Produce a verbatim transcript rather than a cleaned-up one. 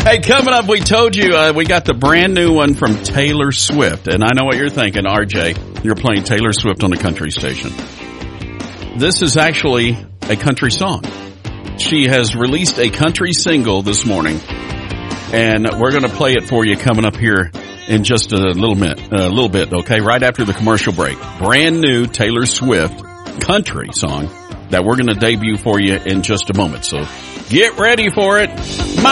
Hey, coming up, we told you uh, we got the brand new one from Taylor Swift. And I know what you're thinking, R J. You're playing Taylor Swift on the country station. This is actually a country song. She has released a country single this morning. And we're going to play it for you coming up here in just a little bit, a little bit, okay? Right after the commercial break. Brand new Taylor Swift country song that we're going to debut for you in just a moment. So get ready for it.